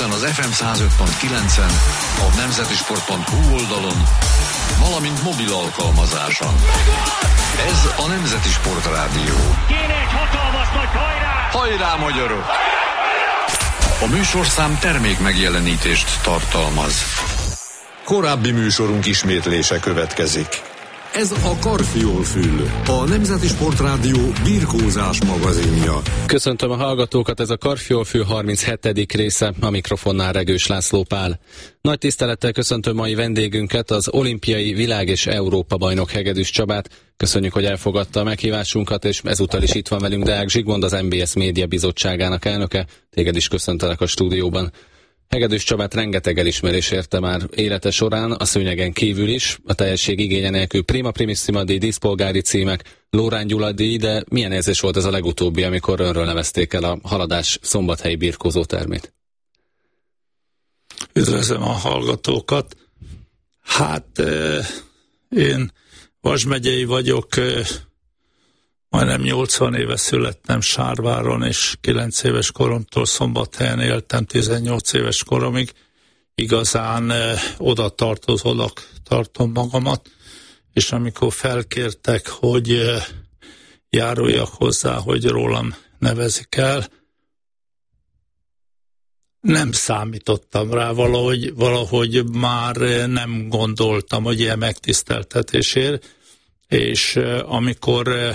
Budapesten az FM 105.9-en, a nemzetisport.hu oldalon, valamint mobil alkalmazáson. Ez a Nemzeti Sport Rádió. Kéne egy hatalmas nagy hajrá! Hajrá, magyarok! A műsorszám termék megjelenítést tartalmaz. Korábbi műsorunk ismétlése következik. Ez a Karfiolfül, a Nemzeti Sport Rádió birkózás magazinja. Köszöntöm a hallgatókat, ez a Karfiolfül 37. része, a mikrofonnál Regős László Pál. Nagy tisztelettel köszöntöm mai vendégünket, az olimpiai világ- és Európa-bajnok Hegedűs Csabát. Köszönjük, hogy elfogadta a meghívásunkat, és ezúttal is itt van velünk Deák Zsigmond, az MBS Média Bizottságának elnöke. Téged is köszöntelek a stúdióban. Hegedűs Csabát rengeteg elismerés érte már élete során, a szőnyegen kívül is, a teljesség igénye nélkül Prima Primissima díj, díszpolgári címek, Lórán Gyula díj, de milyen érzés volt ez a legutóbbi, amikor önről nevezték el a Haladás szombathelyi birkózótermét? Üdvözlöm a hallgatókat. Én Vas megyei vagyok, majdnem 80 éve születtem Sárváron, és 9 éves koromtól Szombathelyen éltem 18 éves koromig. Igazán oda tartom magamat, és amikor felkértek, hogy járuljak hozzá, hogy rólam nevezik el, nem számítottam rá, valahogy már nem gondoltam, hogy ilyen megtiszteltetésért, és amikor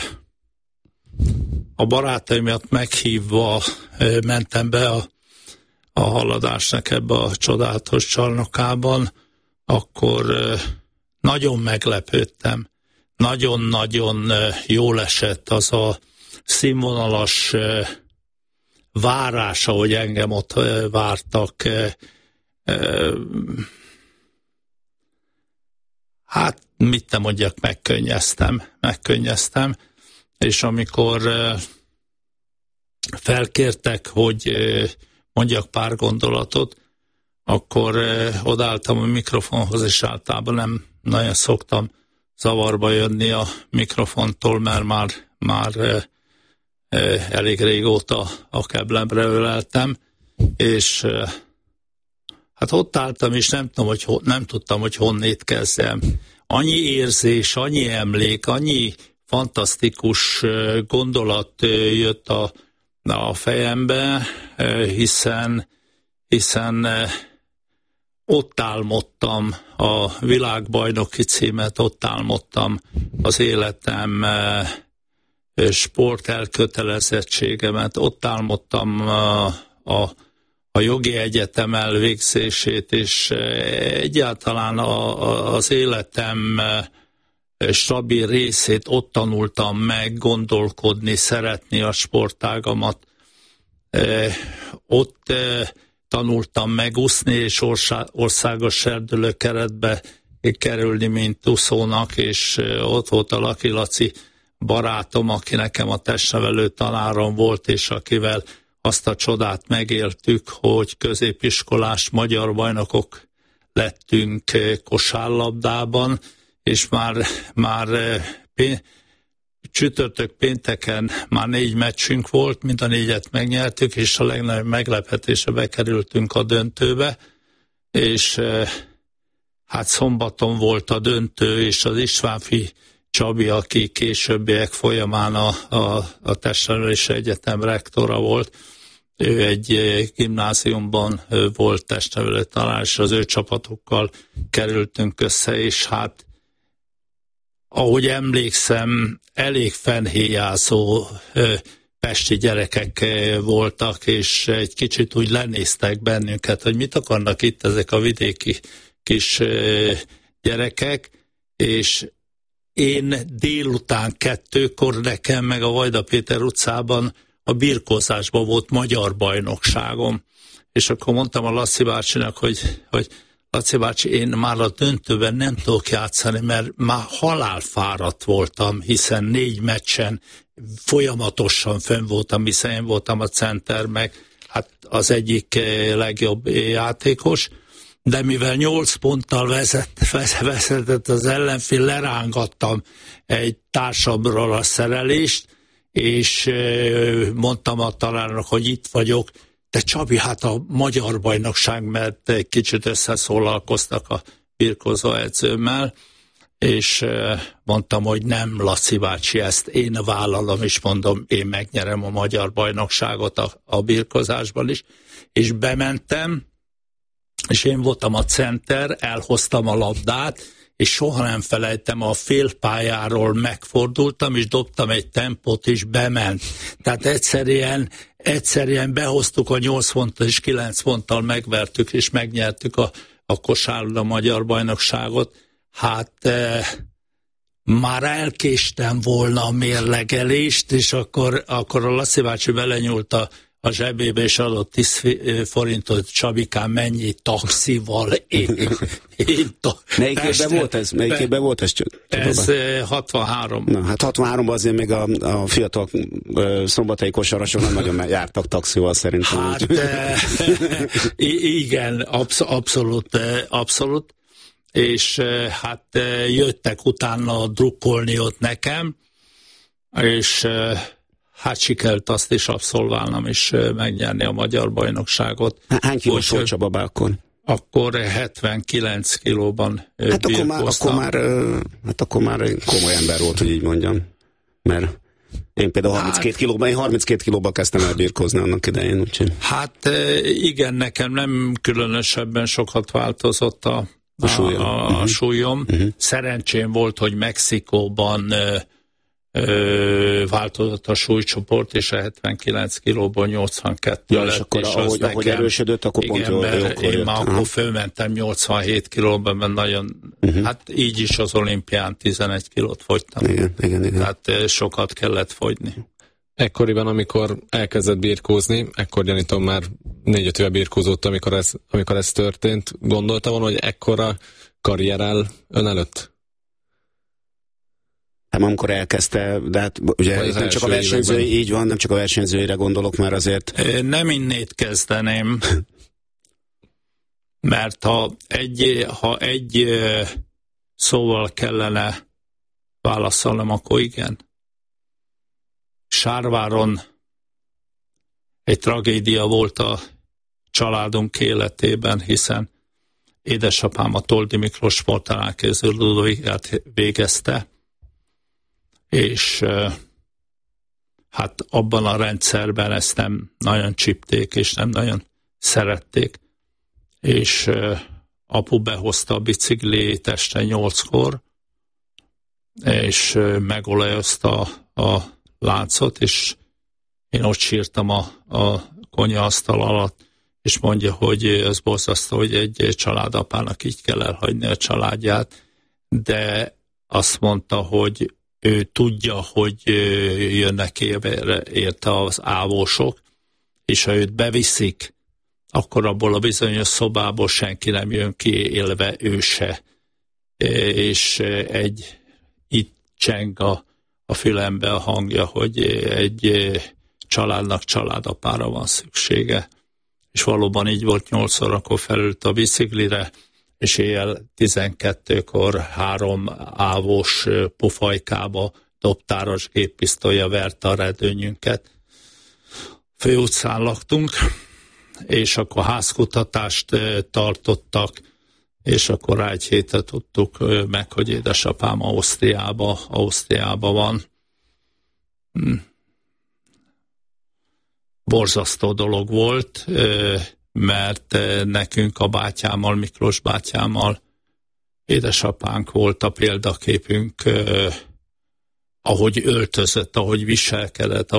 a barátaimat meghívva mentem be a Haladásnak ebbe a csodálatos csarnokában, akkor nagyon meglepődtem. Nagyon-nagyon jól esett az a színvonalas várás, ahogy engem ott vártak. Mit nem mondjak, megkönnyeztem. És amikor felkértek, hogy mondjak pár gondolatot, akkor odaálltam a mikrofonhoz, és általában nem nagyon szoktam zavarba jönni a mikrofontól, mert már elég régóta a keblemre öleltem, és ott álltam, és nem tudtam, hogy honnét kezdjem. Annyi érzés, annyi emlék, annyi fantasztikus gondolat jött a fejembe, hiszen ott álmodtam a világbajnoki címet, ott álmodtam az életem sport elkötelezettségemet, ott álmodtam a jogi egyetem elvégzését, és egyáltalán az életem stabil részét ott tanultam meg, gondolkodni, szeretni a sportágamat. Ott tanultam meg úszni, és országos serdülőkeretbe kerülni, mint úszónak, és ott volt a Laki Laci barátom, aki nekem a testnevelő tanárom volt, és akivel azt a csodát megéltük, hogy középiskolás magyar bajnokok lettünk kosárlabdában, és már csütörtök pénteken már 4 meccsünk volt, mind a 4-et megnyertük, és a legnagyobb meglepetésre bekerültünk a döntőbe, és szombaton volt a döntő, és az Istvánfi Csabi, aki későbbiek folyamán a Testnevelési Egyetem rektora volt, ő egy gimnáziumban volt testnevelő tanár, és az ő csapatokkal kerültünk össze, és ahogy emlékszem, elég fennhéjázó pesti gyerekek voltak, és egy kicsit úgy lenéztek bennünket, hogy mit akarnak itt ezek a vidéki kis gyerekek, és én délután 2-kor nekem meg a Vajda Péter utcában a birkózásban volt magyar bajnokságom. És akkor mondtam a Laci bácsinak, hogy Laci bácsi, én már a döntőben nem tudok játszani, mert már halálfáradt voltam, hiszen 4 meccsen folyamatosan fönn voltam, hiszen én voltam a center, meg az egyik legjobb játékos, de mivel 8 ponttal vezetett az ellenfél, lerángattam egy társamról a szerelést, és mondtam a tanárnak, hogy itt vagyok, de Csabi, hát a magyar bajnokság, mert egy kicsit összeszólalkoztak a birkózó edzőmmel, és mondtam, hogy nem, Laci bácsi, ezt én vállalom, és mondom, én megnyerem a magyar bajnokságot a birkozásban is, és bementem, és én voltam a center, elhoztam a labdát, és soha nem felejtem, a félpályáról megfordultam, és dobtam egy tempót, és bement. Tehát egyszerűen behoztuk a 8 ponttal, és 9 ponttal megvertük, és megnyertük a kosárlabda magyar bajnokságot. Hát már elkéstem volna a mérlegelést, és akkor a Laci bácsi belenyúlt a zsebébe, és adott 10 forintot, Csabikám, mennyi taxival Melyik évben volt ez? Ez 63. Na, hát 63-ban azért még a fiatal szombathelyi kosarasok nem nagyon jártak taxival szerintem. Hát igen, abszolút. És hát jöttek utána drukkolni ott nekem, és hát sikerült azt is abszolválnom, és megnyerni a magyar bajnokságot. Hány kilós volt Csaba akkor? Akkor 79 kilóban akkor már komoly ember volt, hogy így mondjam. Mert én például 32 kilóban kezdtem el birkózni annak idején. Úgyhogy. Hát igen, nekem nem különösebben sokat változott a súlyom. Szerencsém volt, hogy Mexikóban változott a súlycsoport, és a 79 kilóból 82 lett. És akkor ahogy erősödött, akkor pont én már akkor fölmentem 87 kilóban, mert nagyon, hát így is az olimpián 11 kilót fogytam. Igen. Tehát sokat kellett fogyni. Ekkoriban, amikor elkezdett birkózni, ekkor gyanítom már 4-5 éve birkózott, amikor ez történt, gondolta volna, hogy ekkora karrier áll ön előtt? Hát amikor elkezdte, de hát ugye nem csak a versenyzői, így van, nem csak a versenyzőire gondolok, mert azért... Nem innét kezdeném, mert ha egy szóval kellene válaszolnom, akkor igen. Sárváron egy tragédia volt a családunk életében, hiszen édesapám a Toldi Miklós Sporttanárképző Ludovigát végezte, és hát abban a rendszerben ezt nem nagyon csípték, és nem nagyon szerették, és apu behozta a bicikliét este 8-kor, és megolajozta a láncot, és én ott sírtam a konyhaasztal alatt, és mondja, hogy ez borzasztó, hogy egy családapának így kell elhagyni a családját, de azt mondta, hogy ő tudja, hogy jönnek érte az ávósok, és ha őt beviszik, akkor abból a bizonyos szobából senki nem jön ki élve, ő se. És itt cseng a fülembe a hangja, hogy egy családnak családapára van szüksége. És valóban így volt, 8 órakor felült a biciklire, és éjjel 12-kor 3 ávós pufajkába dobtáros géppisztolya verte a redőnyünket. Főutcán laktunk, és akkor házkutatást tartottak, és akkor rá egy hétre tudtuk meg, hogy édesapám Ausztriába van. Borzasztó dolog volt, mert nekünk a bátyámmal, Miklós bátyámmal, édesapánk volt a példaképünk, ahogy öltözött, ahogy viselkedett,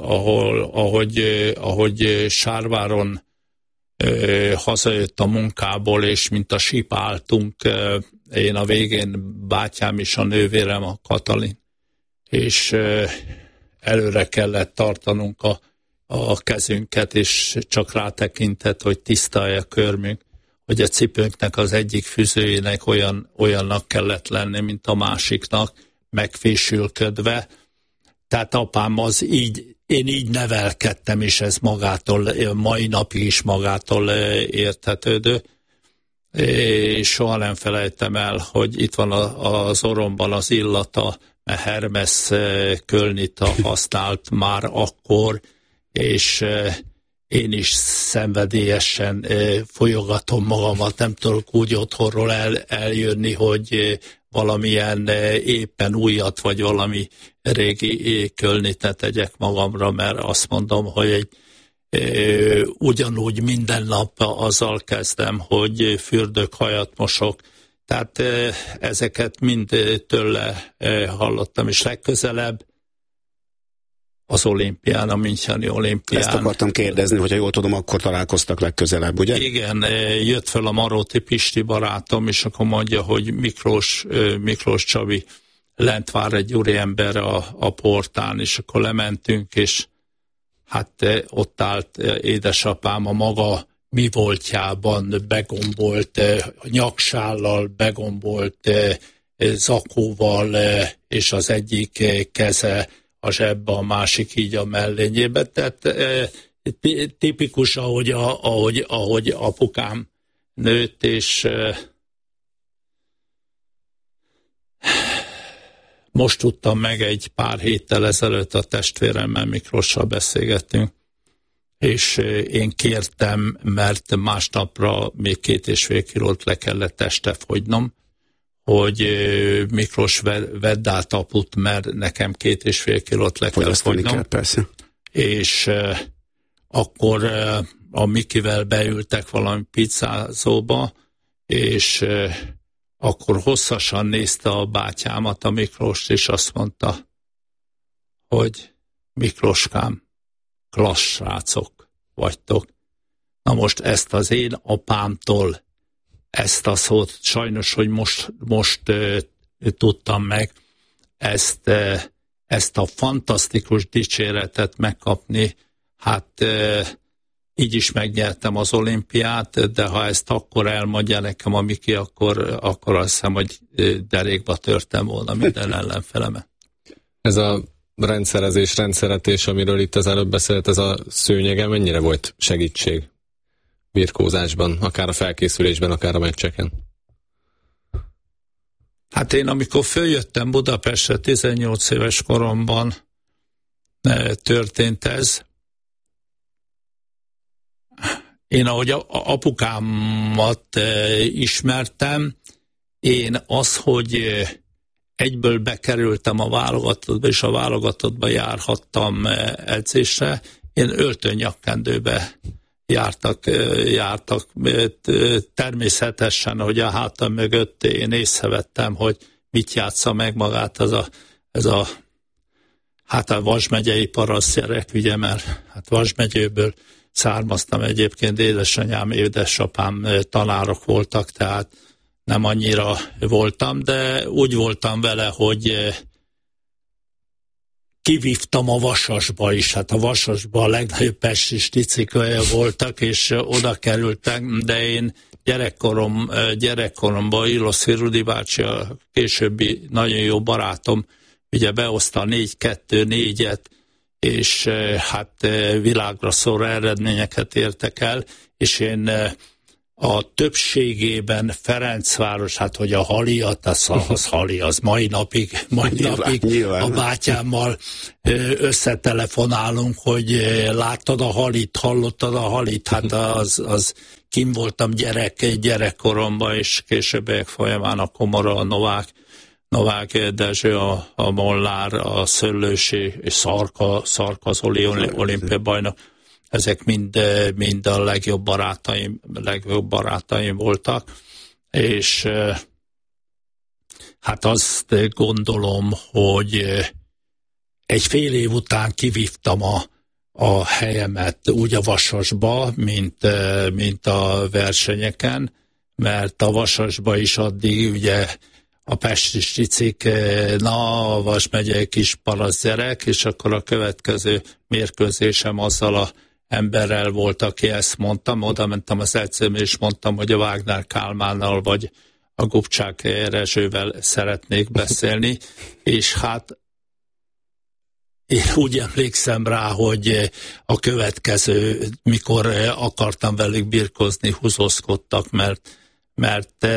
ahogy Sárváron hazajött a munkából, és mint a síp álltunk, én a végén, bátyám is, a nővérem, a Katalin, és előre kellett tartanunk a kezünket, és csak rátekintett, hogy tiszta a körmünk, hogy a cipőnknek az egyik füzőjének olyannak kellett lenni, mint a másiknak, megfésülködve. Tehát apám én így nevelkedtem, és ez magától, mai napig is magától értetődő. És soha nem felejtem el, hogy itt van az orromban az illata, mert Hermes Kölnita használt már akkor, és én is szenvedélyesen folyogatom magamat, nem tudok úgy otthonról eljönni, hogy valamilyen éppen újat, vagy valami régi kölnit ne tegyek magamra, mert azt mondom, hogy ugyanúgy minden nap azzal kezdem, hogy fürdök, hajat mosok. Tehát ezeket mind tőle hallottam, és legközelebb az olimpián, a Müncheni olimpián. Ezt akartam kérdezni, hogyha jól tudom, akkor találkoztak legközelebb, ugye? Igen, jött fel a Maróti Pisti barátom, és akkor mondja, hogy Miklós Csabi lent vár egy úriember a portán, és akkor lementünk, és hát ott állt édesapám a maga mi voltjában, begombolt nyaksállal, begombolt zakóval, és az egyik keze a zsebbe, a másik így a mellényébe. Tehát tipikus, ahogy apukám nőtt, és most tudtam meg egy pár héttel ezelőtt, a testvéremmel Miklossal beszélgettünk, és én kértem, mert másnapra még 2,5 kilót le kellett este fogynom, hogy Miklós vedd át aput, mert nekem 2,5 kilót le kell fogynom. Kell, persze. És akkor a Mikivel beültek valami pizzázóba, és akkor hosszasan nézte a bátyámat, a Miklóst, és azt mondta, hogy Miklóskám, klassz srácok vagytok. Na most ezt az én apámtól, ezt a szót sajnos, hogy most tudtam meg, ezt a fantasztikus dicséretet megkapni, hát így is megnyertem az olimpiát, de ha ezt akkor elmondja nekem a Miki, akkor azt hiszem, hogy derékba törtem volna minden ellenfelemet. Ez a rendszeretés, amiről itt az előbb beszélt, ez a szőnyege mennyire volt segítség birkózásban, akár a felkészülésben, akár a meccseken? Hát én amikor följöttem Budapestre 18 éves koromban történt ez. Én ahogy apukámat ismertem, én az, hogy egyből bekerültem a válogatottba, és a válogatottba járhattam edzésre, én öltönyakkendőbe jártak. Természetesen, hogy a hátam mögött én észrevettem, hogy mit játsza meg magát ez a Vas megyei parasztgyerek, ugye, mert hát Vas megyéből származtam egyébként, édesapám tanárok voltak, tehát nem annyira voltam, de úgy voltam vele, hogy kivívtam a Vasasba is. Hát a Vasasba a legnagyobb pesti sticik voltak, és oda kerültek, de én gyerekkoromban Illoszki Rudi bácsi, a későbbi nagyon jó barátom, ugye behozta a 4-2-4-et, és hát világra szóló eredményeket értek el, és én a többségében Ferencváros, hát hogy a Haliat, az Hali, az mai napig a bátyámmal összetelefonálunk, hogy láttad a Halit, hallottad a Halit, hát az kim voltam gyerekkoromban, és későbbiek folyamán a Komora, a Novák Dezső, a Mollár, a Szöllősi és Szarka az olimpiai bajnok. Ezek mind a legjobb barátaim voltak, és hát azt gondolom, hogy egy fél év után kivívtam a helyemet úgy a Vasasba, mint a versenyeken, mert a Vasasba is addig ugye a pesti sticik, a Vas megyei kis parasztgyerek, és akkor a következő mérkőzésem azzal a emberrel volt, aki ezt mondtam, oda mentem az edzőmre, és mondtam, hogy a Wagner Kálmánnal vagy a Gubcsák Rezsővel szeretnék beszélni, és hát én úgy emlékszem rá, hogy a következő, mikor akartam velük birkózni, húzózkodtak, mert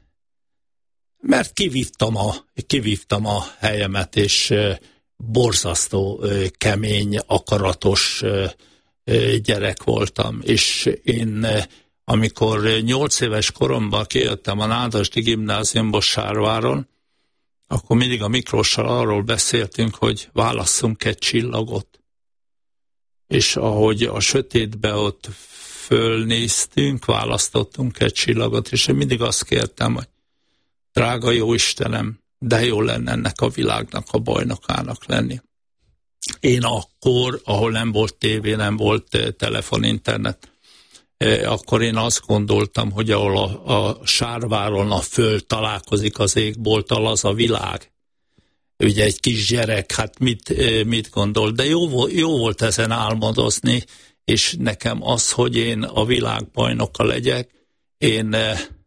kivívtam a helyemet, és borzasztó kemény, akaratos gyerek voltam, és én amikor 8 éves koromban kijöttem a Nádasdy gimnáziumból Sárváron, akkor mindig a Miklóssal arról beszéltünk, hogy válasszunk egy csillagot. És ahogy a sötétbe ott fölnéztünk, választottunk egy csillagot, és én mindig azt kértem, hogy drága jó Istenem, de jó lenne ennek a világnak a bajnokának lenni. Én akkor, ahol nem volt tévé, nem volt telefon, internet, akkor én azt gondoltam, hogy ahol a Sárváron a föld találkozik az égbolttal, az a világ. Ugye egy kis gyerek, hát mit gondol? De jó volt ezen álmodozni, és nekem az, hogy én a világbajnoka legyek, én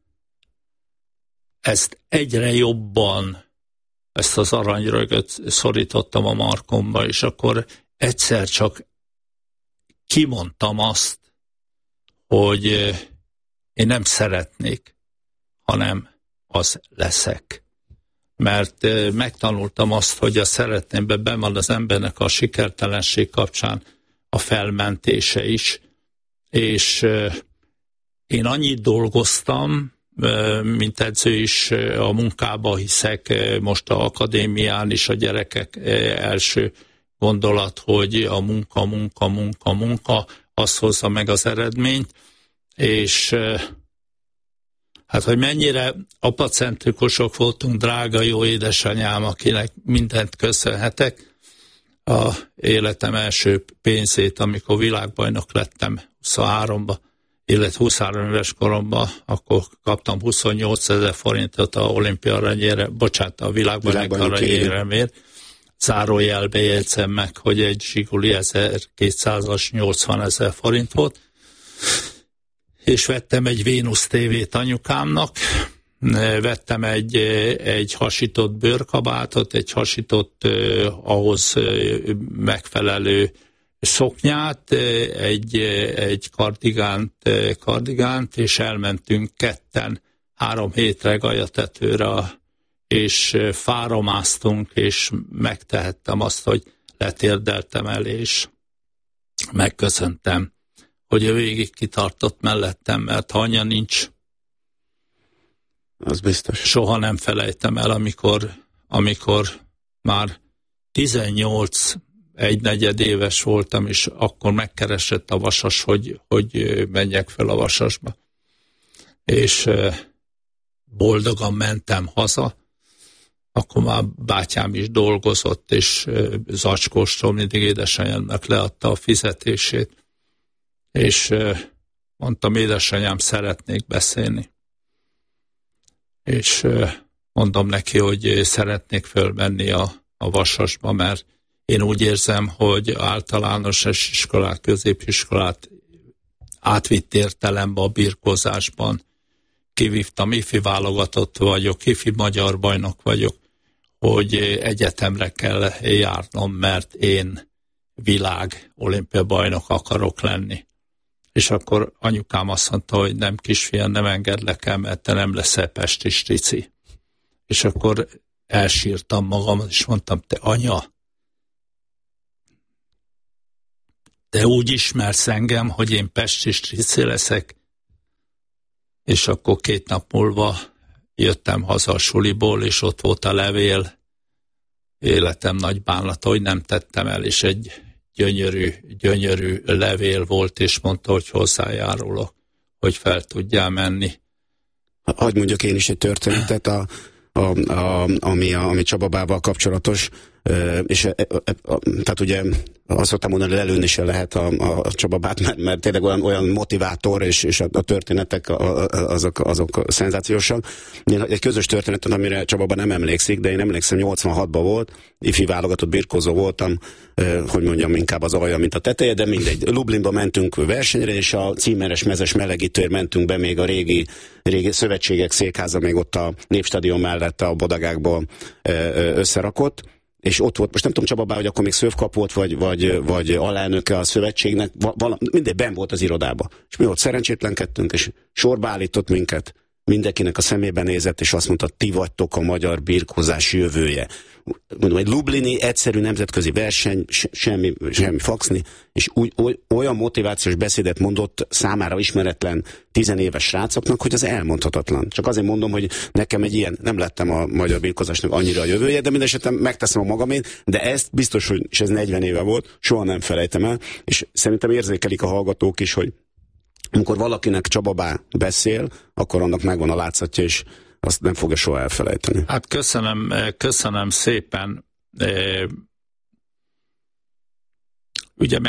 ezt egyre jobban, ezt az aranyrögöt szorítottam a markomba, és akkor egyszer csak kimondtam azt, hogy én nem szeretnék, hanem az leszek. Mert megtanultam azt, hogy a szeretnémben benn van az embernek a sikertelenség kapcsán a felmentése is, és én annyit dolgoztam, mint edző is a munkába hiszek, most az akadémián is a gyerekek első gondolat, hogy a munka, az hozza meg az eredményt, és hát, hogy mennyire apacentrikusok voltunk, drága jó édesanyám, akinek mindent köszönhetek, a életem első pénzét, amikor világbajnok lettem 23-ba, illetve 23 éves koromban, akkor kaptam 28 000 forintot a olimpia aranyére, a világbajnok aranyéremért. Zárójelbe jegyzem meg, hogy egy Zsiguli 1200-as 80 000 forint volt, és vettem egy Vénusz tévét anyukámnak, vettem egy hasított bőrkabátot, egy hasított ahhoz megfelelő szoknyát, egy kardigánt, és elmentünk ketten 3 hétre Galyatetőre, és fára másztunk, és megtehettem azt, hogy letérdeltem el, és megköszöntem, hogy ő végig kitartott mellettem, mert ha anya nincs, az biztos. Soha nem felejtem el, amikor már 18 1/4 éves voltam, és akkor megkeresett a Vasas, hogy menjek fel a Vasasba. És boldogan mentem haza, akkor már bátyám is dolgozott, és zacskóstól mindig édesanyámnak leadta a fizetését. És mondtam, édesanyám, szeretnék beszélni. És mondom neki, hogy szeretnék fölmenni a Vasasba, mert én úgy érzem, hogy általános iskolát, középiskolát átvitt értelemben a birkózásban kivívtam, ifi válogatott vagyok, ifi magyar bajnok vagyok, hogy egyetemre kell járnom, mert én világ olimpia bajnok akarok lenni. És akkor anyukám azt mondta, hogy nem kisfiam, nem engedlek el, mert te nem leszel pesti strici. És akkor elsírtam magam, és mondtam, te anya, te úgy ismersz engem, hogy én pesti strici leszek. És akkor 2 nap múlva jöttem haza a suliból, és ott volt a levél, életem nagy bánata, hogy nem tettem el, és egy gyönyörű levél volt, és mondta, hogy hozzájárulok, hogy fel tudjál menni. Hadd mondjak én is egy történetet, ami Csababával kapcsolatos, és tehát ugye azt szoktam mondani, hogy lelőni se lehet a Csababát, mert tényleg olyan motivátor, és a történetek azok szenzációsak. Egy közös történetet, amire Csababa nem emlékszik, de én emlékszem, 86-ban volt, ifi válogatott birkózó voltam, hogy mondjam, inkább az alja, mint a teteje, de mindegy. Lublinba mentünk versenyre, és a címeres mezes melegítőért mentünk be, még a régi szövetségek székháza még ott a Népstadion mellett a bodagákból összerakott, és ott volt, most nem tudom Csababá, hogy akkor még szövkap volt, vagy alelnöke a szövetségnek, mindegy, benn volt az irodába. És mi ott szerencsétlenkedtünk, és sorba állított minket mindenkinek a szemébe nézett, és azt mondta, ti vagytok a magyar birkózás jövője. Mondom, egy lublini egyszerű nemzetközi verseny, semmi faxni, és olyan motivációs beszédet mondott számára ismeretlen 10 éves srácoknak, hogy az elmondhatatlan. Csak azért mondom, hogy nekem egy ilyen, nem lettem a magyar birkózásnak annyira a jövője, de mindesetre megteszem a magamét, de ezt biztos, hogy, és ez 40 éve volt, soha nem felejtem el, és szerintem érzékelik a hallgatók is, hogy amikor valakinek Csaba beszél, akkor annak megvan a látszatja, és azt nem fogja soha elfelejteni. Hát köszönöm szépen. Ugye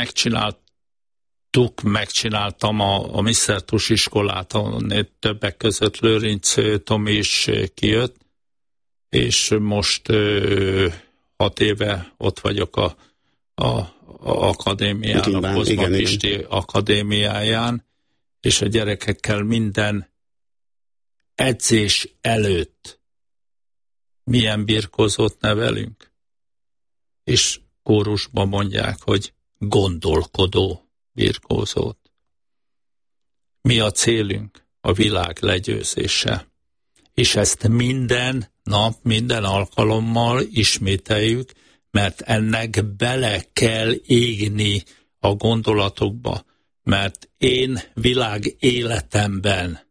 megcsináltam a Mr. Tus iskolát, ahol többek között Lőrinc Tomi is kijött, és most 6 éve ott vagyok a akadémián, a Kozma Pisti akadémiáján, és a gyerekekkel minden edzés előtt milyen birkózót nevelünk, és kórusban mondják, hogy gondolkodó birkózót. Mi a célunk? A világ legyőzése. És ezt minden nap, minden alkalommal ismételjük, mert ennek bele kell égni a gondolatokba, mert én világéletemben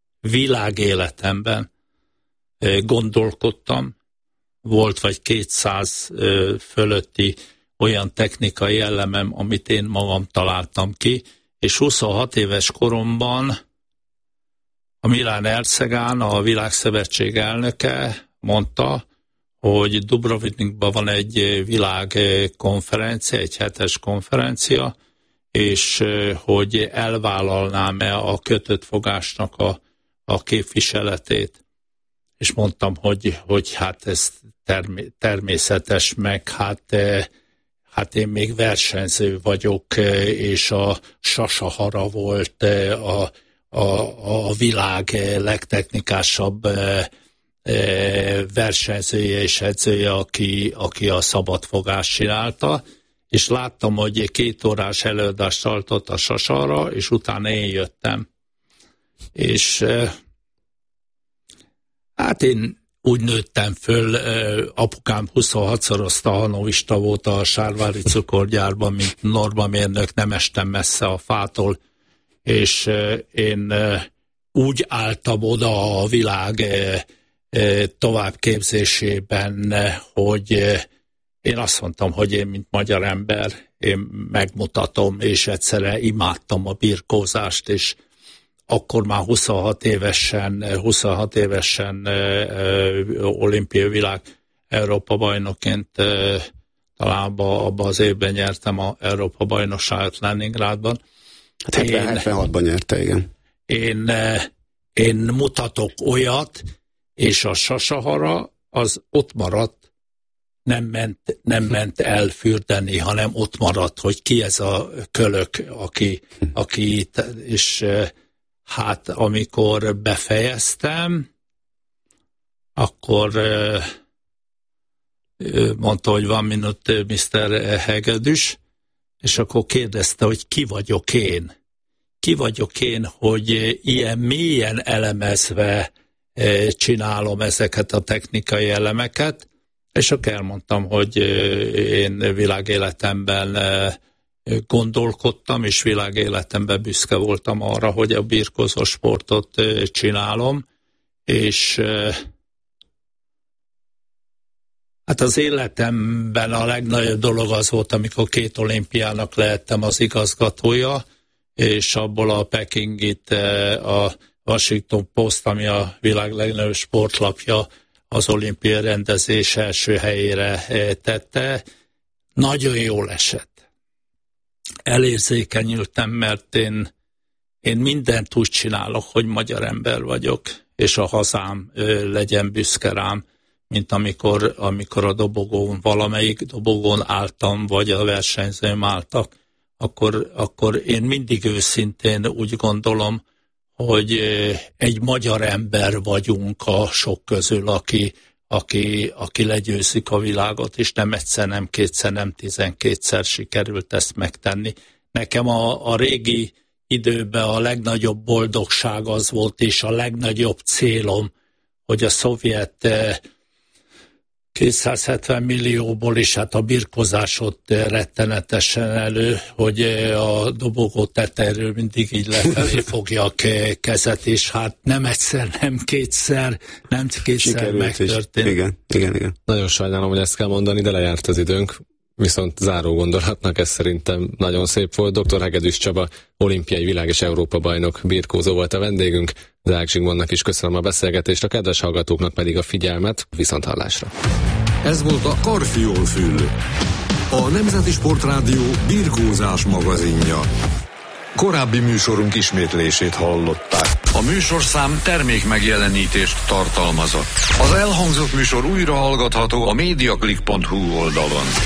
gondolkodtam, volt vagy 200 fölötti olyan technikai elemem, amit én magam találtam ki, és 26 éves koromban a Milán Ercegán, a Világszövetség elnöke mondta, hogy Dubrovnikban van egy világkonferencia, egy 7-es konferencia, és hogy elvállalnám-e a kötött fogásnak a képviseletét. És mondtam, hogy hát ez természetes, meg hát én még versenyző vagyok, és a Sasahara volt a világ legtechnikásabb versenyzője és edzője, aki a szabadfogást csinálta, és láttam, hogy 2 órás előadást tartott a Sasahara, és utána én jöttem. És hát én úgy nőttem föl, apukám 26-szorozta hanovista volt a Sárvári cukorgyárban, mint normamérnök, nem estem messze a fától, és én úgy álltam oda a világ továbbképzésében, hogy én azt mondtam, hogy én, mint magyar ember, én megmutatom, és egyszerre imádtam a birkózást, és akkor már 26 évesen olimpiai világ Európa bajnokként talán abban az évben nyertem a Európa bajnokságot Leningrádban. Hát 76-ban nyerte, igen. Én mutatok olyat, és a Sasahara az ott maradt, nem ment elfürdeni, hanem ott maradt, hogy ki ez a kölök, aki és hát amikor befejeztem, akkor mondta, hogy van minut Mr. Hegedűs, és akkor kérdezte, hogy ki vagyok én. Ki vagyok én, hogy ilyen mélyen elemezve csinálom ezeket a technikai elemeket, és akkor elmondtam, hogy én világéletemben gondolkodtam, és világéletemben büszke voltam arra, hogy a birkózó sportot csinálom, és hát az életemben a legnagyobb dolog az volt, amikor 2 olimpiának lehettem az igazgatója, és abból a Pekingit, a Washington Post, ami a világ legnagyobb sportlapja, az olimpiai rendezés első helyére tette. Nagyon jól esett. Elérzékenyültem, mert én mindent úgy csinálok, hogy magyar ember vagyok, és a hazám legyen büszke rám, mint amikor a dobogón, valamelyik dobogón álltam, vagy a versenyzőm álltak, akkor én mindig őszintén úgy gondolom, hogy egy magyar ember vagyunk a sok közül, aki legyőzik a világot, és nem egyszer, nem kétszer, nem 12-szer sikerült ezt megtenni. Nekem a régi időben a legnagyobb boldogság az volt, és a legnagyobb célom, hogy a szovjet 270 millióból is hát a birkózásot rettenetesen elő, hogy a dobogó tetejéről mindig így lefelé fogja a kezet, és hát nem egyszer, nem kétszer megtörtént. Igen. Nagyon sajnálom, hogy ezt kell mondani, de lejárt az időnk. Viszont záró gondolatnak ez szerintem nagyon szép volt. Dr. Hegedűs Csaba, olimpiai világ- és Európa-bajnok birkózó volt a vendégünk. Deák Zsigmondnak is köszönöm a beszélgetést, a kedves hallgatóknak pedig a figyelmet. Viszonthallásra. Ez volt a Karfiol-fül, a Nemzeti Sportrádió birkózás magazinja. Korábbi műsorunk ismétlését hallották. A műsorszám termékmegjelenítést tartalmazott. Az elhangzott műsor újra hallgatható a mediaclick.hu oldalon.